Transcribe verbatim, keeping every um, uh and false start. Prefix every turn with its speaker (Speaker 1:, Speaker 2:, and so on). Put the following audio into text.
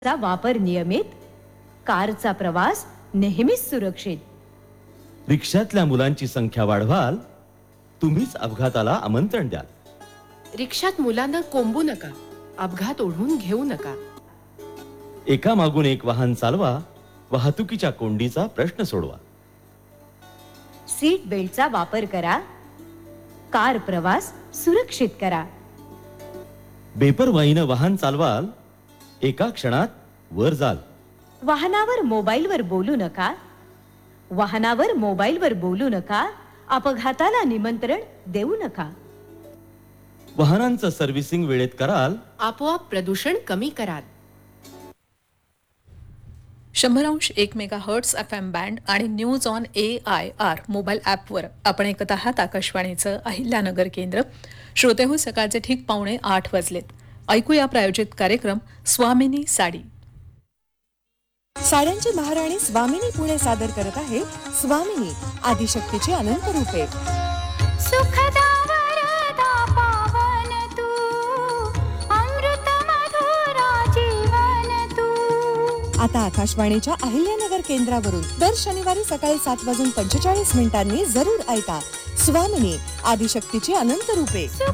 Speaker 1: चा वापर नियमित, कारचा प्रवास नेहमीच सुरक्षित.
Speaker 2: रिक्षातल्या मुलांची संख्या वाढवाल, तुम्हीच अपघाताला आमंत्रण द्याल.
Speaker 3: रिक्षात मुलांना कोंबू नका, अपघात ओढवून घेऊ नका.
Speaker 2: एका मागून एक वाहन चालवा, वाहतुकीच्या कोंडीचा प्रश्न सोडवा.
Speaker 1: सीट बेल्टचा वापर करा, कार प्रवास सुरक्षित करा.
Speaker 2: बेपरवाईनं वाहन चालवाल, एका क्षणात वर जाल.
Speaker 1: वाहनावर मोबाईलवर बोलू नका, वाहनावर मोबाईलवर बोलू नका, अपघाताला निमंत्रण देऊ नका.
Speaker 2: वाहनांचं सर्व्हिसिंग वेळेत कराल,
Speaker 3: आपोआप प्रदूषण कमी कराल.
Speaker 4: शंभर अंश एक mega hertz F M band आणि news on A I R mobile ॲपवर आपण ऐकत आहात आकाशवाणीचं अहिल्यानगर केंद्र. श्रोते हो, सकाळचे ठीक पावणे आठ वाजलेत. ऐकूया प्रायोजित कार्यक्रम स्वामिनी साडी.
Speaker 5: साड्यांची महाराणी स्वामिनी पुणे सादर करत आहे स्वामिनी आदिशक्तीची अनंत रूपे. आता आकाशवाणीच्या अहिल्यानगर केंद्रावरून दर शनिवारी सकाळी सात वाजून पंचेचाळीस मिनिटांनी जरूर ऐका स्वामिनी आदिशक्तीची अनंत रूपे.